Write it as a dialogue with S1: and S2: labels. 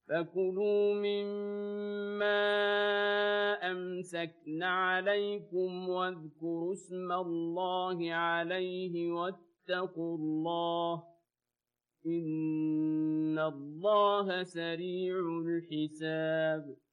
S1: فكلوا مما أمسكن عليكم واذكروا اسم الله عليه واتقوا الله إن الله سريع الحساب